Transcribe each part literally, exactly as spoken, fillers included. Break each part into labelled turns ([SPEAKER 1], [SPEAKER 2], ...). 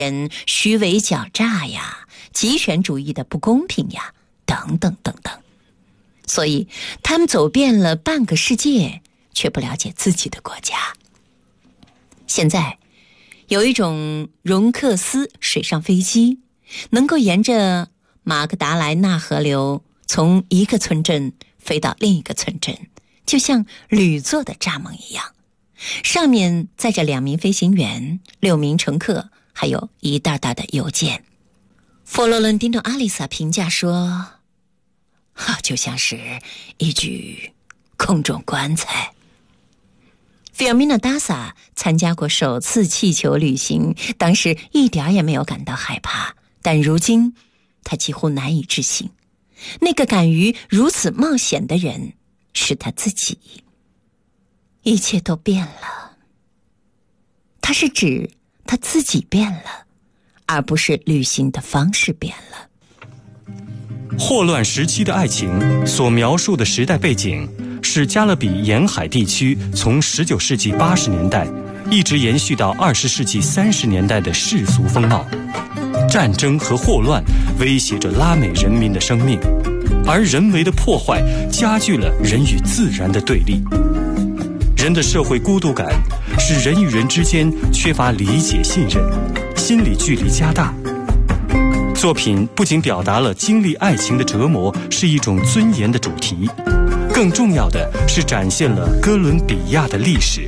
[SPEAKER 1] 人虚伪狡诈呀，极权主义的不公平呀，等等等等。所以他们走遍了半个世界，却不了解自己的国家。现在有一种容克斯水上飞机，能够沿着马格达莱纳河流从一个村镇飞到另一个村镇，就像铝做的蚱蜢一样，上面载着两名飞行员、六名乘客，还有一大大的邮件。佛罗伦蒂诺·阿丽萨评价说，啊，就像是一具空中棺材。菲尔米娜·达萨参加过首次气球旅行，当时一点也没有感到害怕，但如今他几乎难以置信，那个敢于如此冒险的人是他自己。一切都变了，他是指他自己变了，而不是旅行的方式变了。
[SPEAKER 2] 霍乱时期的爱情所描述的时代背景是加勒比沿海地区从十九世纪八十年代一直延续到二十世纪三十年代的世俗风貌。战争和霍乱威胁着拉美人民的生命，而人为的破坏加剧了人与自然的对立。人的社会孤独感使人与人之间缺乏理解信任，心理距离加大。作品不仅表达了经历爱情的折磨是一种尊严的主题，更重要的是展现了哥伦比亚的历史。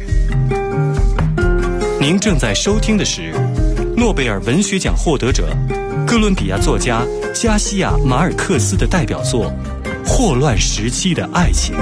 [SPEAKER 2] 您正在收听的是诺贝尔文学奖获得者、哥伦比亚作家加西亚·马尔克斯的代表作《霍乱时期的爱情》。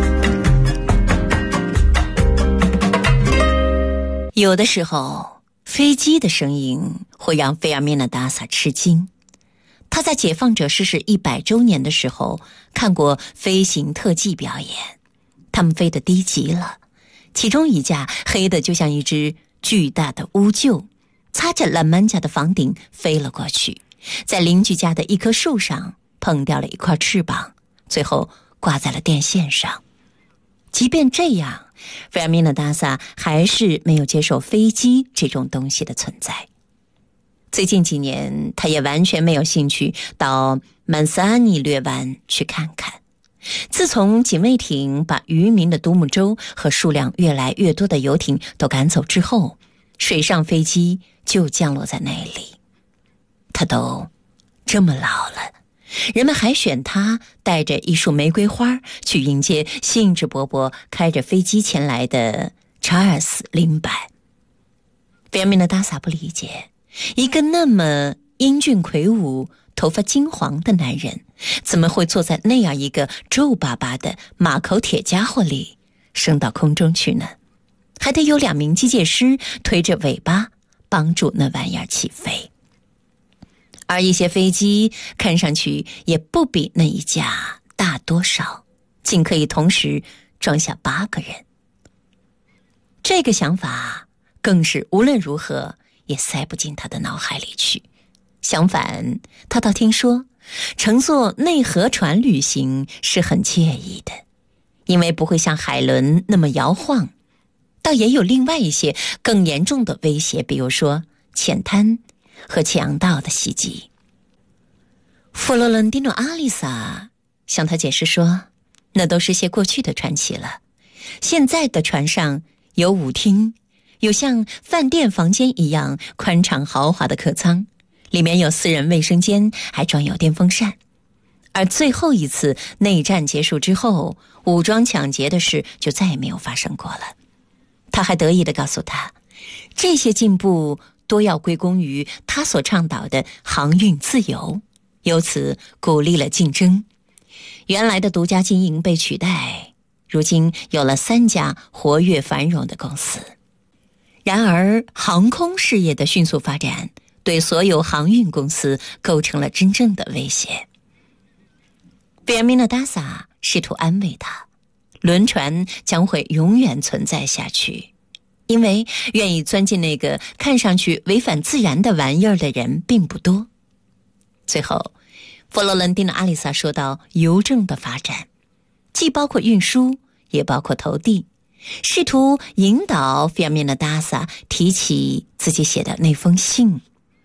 [SPEAKER 1] 有的时候，飞机的声音会让菲尔米娜·达萨吃惊。他在解放者逝世一百周年的时候看过飞行特技表演，他们飞得低极了，其中一架黑的就像一只巨大的乌桕，擦着拉曼家的房顶飞了过去，在邻居家的一棵树上碰掉了一块翅膀，最后挂在了电线上。即便这样，菲尔米娜·达萨还是没有接受飞机这种东西的存在。最近几年，他也完全没有兴趣到曼萨尼略湾去看看。自从警卫艇把渔民的独木舟和数量越来越多的游艇都赶走之后，水上飞机就降落在那里。他都这么老了，人们还选他带着一束玫瑰花去迎接兴致勃勃开着飞机前来的查尔斯·林百。菲尔米娜·达萨不理解，一个那么英俊魁梧、头发金黄的男人，怎么会坐在那样一个皱巴巴的马口铁家伙里升到空中去呢？还得有两名机械师推着尾巴帮助那玩意儿起飞。而一些飞机看上去也不比那一架大多少，竟可以同时装下八个人。这个想法更是无论如何也塞不进他的脑海里去。相反，他倒听说乘坐内河船旅行是很惬意的，因为不会像海轮那么摇晃。倒也有另外一些更严重的威胁，比如说浅滩和强盗的袭击。佛罗伦蒂诺·阿丽萨向他解释说，那都是些过去的传奇了。现在的船上有舞厅，有像饭店房间一样宽敞豪华的客舱，里面有私人卫生间，还装有电风扇。而最后一次内战结束之后，武装抢劫的事就再也没有发生过了。他还得意地告诉他，这些进步多要归功于他所倡导的航运自由，由此鼓励了竞争。原来的独家经营被取代，如今有了三家活跃繁荣的公司。然而，航空事业的迅速发展对所有航运公司构成了真正的威胁。菲尔米娜·达萨试图安慰他，轮船将会永远存在下去，因为愿意钻进那个看上去违反自然的玩意儿的人并不多。最后，佛罗伦蒂诺·阿丽萨说到邮政的发展，既包括运输，也包括投递，试图引导菲尔米娜·达萨提起自己写的那封信。